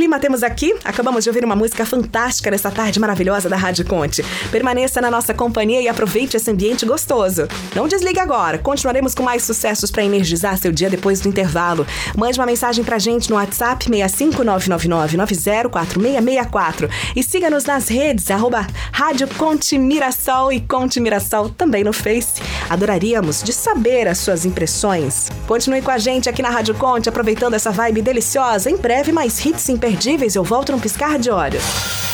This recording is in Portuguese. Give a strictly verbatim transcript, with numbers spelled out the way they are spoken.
clima temos aqui? Acabamos de ouvir uma música fantástica nessa tarde maravilhosa da Rádio Conte. Permaneça na nossa companhia e aproveite esse ambiente gostoso. Não desligue agora, continuaremos com mais sucessos para energizar seu dia depois do intervalo. Mande uma mensagem pra gente no WhatsApp seis cinco nove nove nove nove zero quatro seis seis quatro e siga-nos nas redes, arroba Rádio Conte Mirassol e Conte Mirassol também no Face. Adoraríamos de saber as suas impressões. Continue com a gente aqui na Rádio Conte, aproveitando essa vibe deliciosa. Em breve, mais hits imperdíveis. Eu volto num piscar de olhos.